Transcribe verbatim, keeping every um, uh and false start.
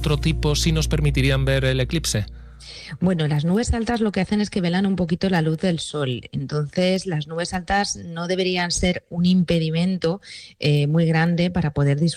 otro tipo sí nos permitirían ver el eclipse? Bueno, las nubes altas lo que hacen es que velan un poquito la luz del sol. Entonces, las nubes altas no deberían ser un impedimento eh, muy grande para poder disfrutar